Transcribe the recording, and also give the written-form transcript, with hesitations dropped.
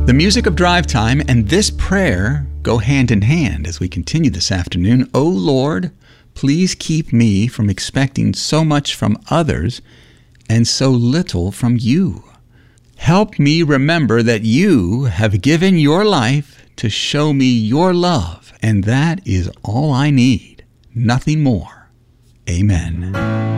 The music of Drive Time and this prayer go hand in hand as we continue this afternoon. O Lord, please keep me from expecting so much from others and so little from you. Help me remember that you have given your life to show me your love, and that is all I need, nothing more. Amen.